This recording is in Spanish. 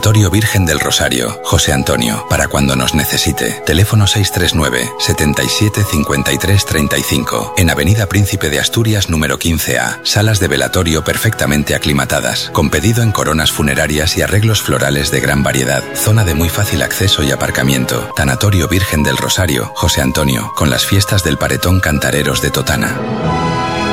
Tanatorio Virgen del Rosario, José Antonio, para cuando nos necesite. Teléfono 639 77 53 35. En Avenida Príncipe de Asturias número 15A. Salas de velatorio perfectamente aclimatadas, con pedido en coronas funerarias y arreglos florales de gran variedad. Zona de muy fácil acceso y aparcamiento. Tanatorio Virgen del Rosario, José Antonio, con las fiestas del Paretón Cantareros de Totana.